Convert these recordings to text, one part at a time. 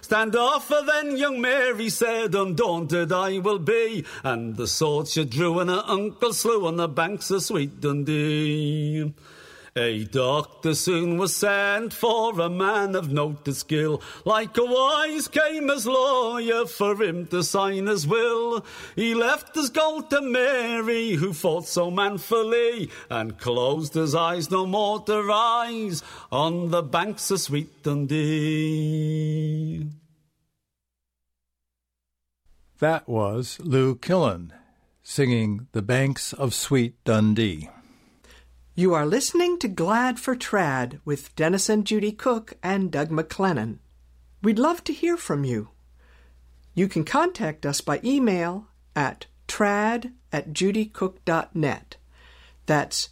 Stand off, for then young Mary said, undaunted I will be, and the sword she drew and her uncle slew on the banks of sweet Dundee. A doctor soon was sent for, a man of note and skill, likewise came as lawyer for him to sign his will. He left his gold to Mary, who fought so manfully, and closed his eyes no more to rise on the banks of sweet Dundee. That was Lou Killen singing The Banks of Sweet Dundee. You are listening to Glad for Trad with Dennis and Judy Cook and Doug McLennan. We'd love to hear from you. You can contact us by email at trad@judycook.net. That's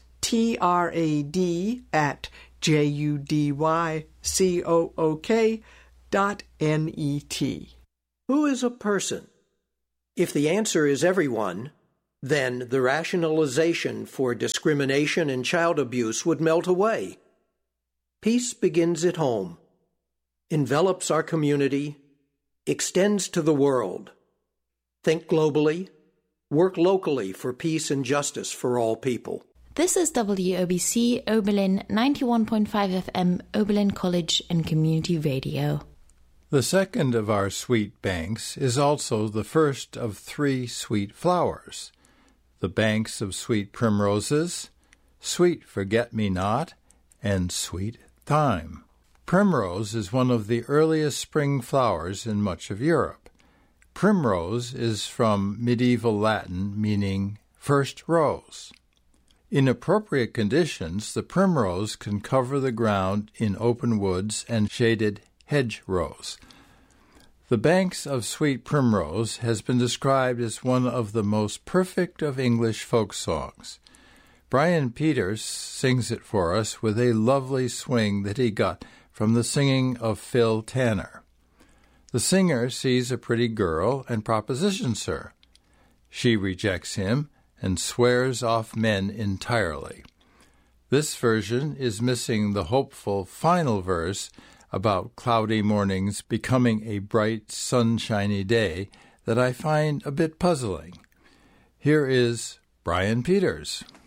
trad@judycook.net. Who is a person? If the answer is everyone, then the rationalization for discrimination and child abuse would melt away. Peace begins at home, envelops our community, extends to the world. Think globally, work locally for peace and justice for all people. This is WOBC Oberlin 91.5 FM, Oberlin College and Community Radio. The second of our sweet banks is also the first of 3 sweet flowers. The banks of sweet primroses, sweet forget-me-not, and sweet thyme. Primrose is one of the earliest spring flowers in much of Europe. Primrose is from medieval Latin meaning first rose. In appropriate conditions, the primrose can cover the ground in open woods and shaded hedgerows. The banks of sweet primrose has been described as one of the most perfect of English folk songs. Brian Peters sings it for us with a lovely swing that he got from the singing of Phil Tanner. The singer sees a pretty girl and propositions her. She rejects him and swears off men entirely. This version is missing the hopeful final verse about cloudy mornings becoming a bright, sunshiny day that I find a bit puzzling. Here is Brian Peters.